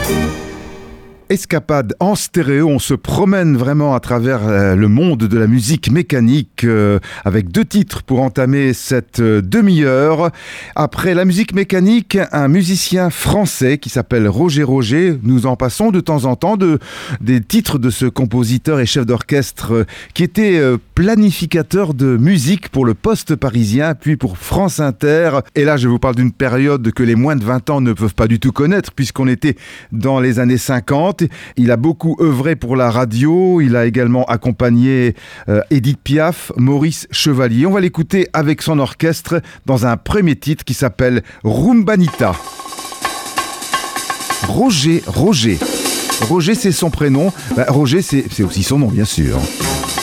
Escapade en stéréo, on se promène vraiment à travers le monde de la musique mécanique avec 2 titres pour entamer cette demi-heure. Après la musique mécanique, un musicien français qui s'appelle Roger Roger. Nous en passons de temps en temps des titres de ce compositeur et chef d'orchestre qui était planificateur de musique pour le Poste parisien, puis pour France Inter. Et là, je vous parle d'une période que les moins de 20 ans ne peuvent pas du tout connaître, puisqu'on était dans les années 50. Il a beaucoup œuvré pour la radio, il a également accompagné Édith Piaf, Maurice Chevalier. On va l'écouter avec son orchestre dans un premier titre qui s'appelle Rumbanita. Roger, c'est son prénom. Roger, c'est aussi son nom, bien sûr.